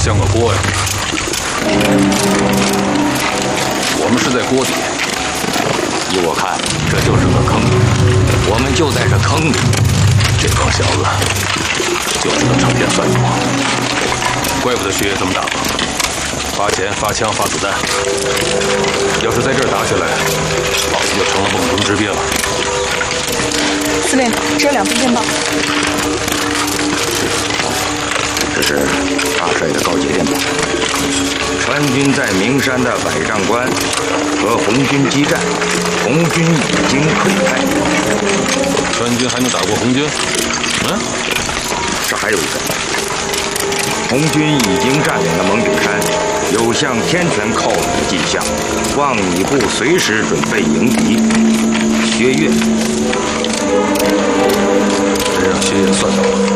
像个锅呀！我们是在锅底。依我看，这就是个坑，我们就在这坑里。这帮小子就知道整天算计我，怪不得学爷这么打吧。发钱、发枪、发子弹，要是在这儿打起来，老子就成了瓮中之鳖了。 司令，只有2份电报。 这是大帅的告捷电报。川军在名山的百丈关和红军激战，红军已经溃败。 川军还能打过红军？ 这还有一个，红军已经占领了蒙顶山，有向天泉靠拢的迹象，望你部随时准备迎敌。薛岳， 真让薛岳算到了。